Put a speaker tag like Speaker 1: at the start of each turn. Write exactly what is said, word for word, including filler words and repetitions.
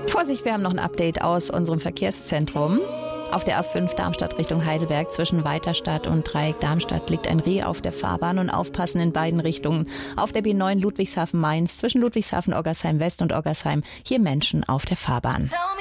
Speaker 1: Vorsicht, wir haben noch ein Update aus unserem Verkehrszentrum. Auf der A fünf Darmstadt Richtung Heidelberg zwischen Weiterstadt und Dreieck Darmstadt liegt ein Reh auf der Fahrbahn und aufpassen in beiden Richtungen. Auf der B neun Ludwigshafen-Mainz zwischen Ludwigshafen-Oggersheim West und Oggersheim hier Menschen auf der Fahrbahn.